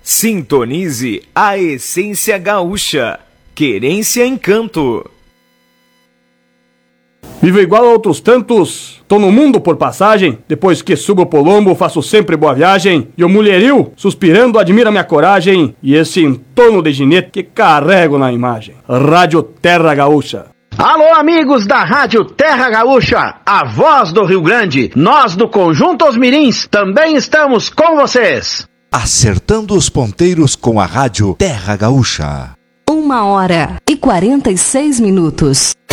Sintonize a essência gaúcha. Querência Encanto. Vivo igual a outros tantos, tô no mundo por passagem. Depois que subo pro lombo, faço sempre boa viagem. E o mulherio, suspirando, admira minha coragem e esse entorno de ginete que carrego na imagem. Rádio Terra Gaúcha. Alô, amigos da Rádio Terra Gaúcha, a voz do Rio Grande. Nós do Conjunto Os Mirins também estamos com vocês. Acertando os ponteiros com a Rádio Terra Gaúcha. 1h46.